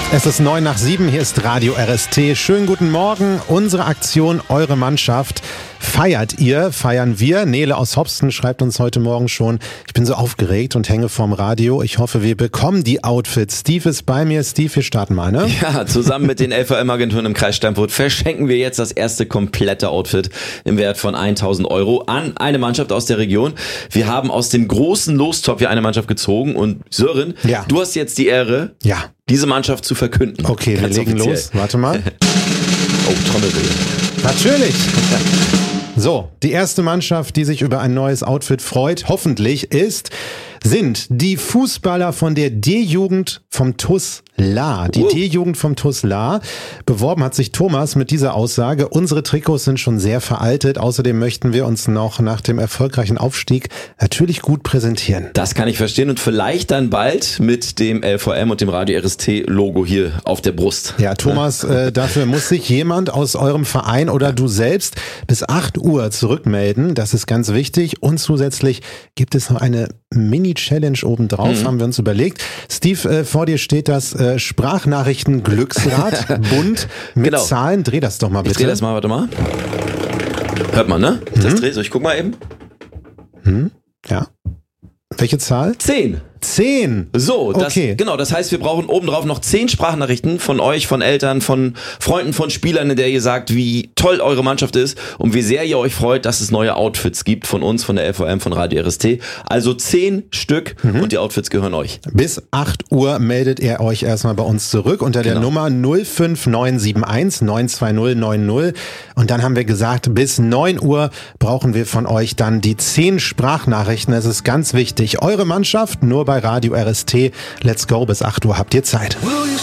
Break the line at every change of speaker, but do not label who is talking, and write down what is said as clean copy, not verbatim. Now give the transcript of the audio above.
Es ist 6:09, hier ist Radio RST. Schönen guten Morgen. Unsere Aktion, eure Mannschaft. Feiert ihr, feiern wir. Nele aus Hopsten schreibt uns heute Morgen schon, ich bin so aufgeregt und hänge vorm Radio. Ich hoffe, wir bekommen die Outfits. Steve ist bei mir. Steve, wir starten mal, ne?
Ja, zusammen mit den LVM-Agenturen im Kreis Steinfurt verschenken wir jetzt das erste komplette Outfit im Wert von 1.000 € an eine Mannschaft aus der Region. Wir haben aus dem großen Lostopf hier eine Mannschaft gezogen und Sören,
Ja.
Du hast jetzt die Ehre, diese Mannschaft zu verkünden.
Okay,
Ganz
wir legen
offiziell
los. Warte mal.
Oh, Trommelwirbel.
Natürlich. So, die erste Mannschaft, die sich über ein neues Outfit freut, hoffentlich, sind die Fußballer von der D-Jugend vom TuS Lahr. Die D-Jugend vom TuS Lahr. Beworben hat sich Thomas mit dieser Aussage, unsere Trikots sind schon sehr veraltet. Außerdem möchten wir uns noch nach dem erfolgreichen Aufstieg natürlich gut präsentieren.
Das kann ich verstehen und vielleicht dann bald mit dem LVM und dem Radio RST-Logo hier auf der Brust.
Ja, Thomas, dafür muss sich jemand aus eurem Verein oder du selbst bis 8 Uhr zurückmelden. Das ist ganz wichtig. Und zusätzlich gibt es noch eine Mini-Challenge obendrauf, haben wir uns überlegt. Steve, vor dir steht das Sprachnachrichten-Glücksrad, bunt mit Zahlen. Dreh das doch mal bitte.
Ich dreh das mal, warte mal. Hört man, ne? Das dreh so, ich guck mal eben.
Ja. Welche Zahl?
10.
10.
So,
Okay.
Das heißt, wir brauchen obendrauf noch 10 Sprachnachrichten von euch, von Eltern, von Freunden, von Spielern, in der ihr sagt, wie toll eure Mannschaft ist und wie sehr ihr euch freut, dass es neue Outfits gibt von uns, von der LVM, von Radio RST. Also 10 Stück und die Outfits gehören euch.
Bis 8 Uhr meldet ihr euch erstmal bei uns zurück unter der Nummer 05971 920 90. Und dann haben wir gesagt, bis 9 Uhr brauchen wir von euch dann die 10 Sprachnachrichten. Es ist ganz wichtig. Eure Mannschaft nur bei Radio RST. Let's go, bis 8 Uhr habt ihr Zeit.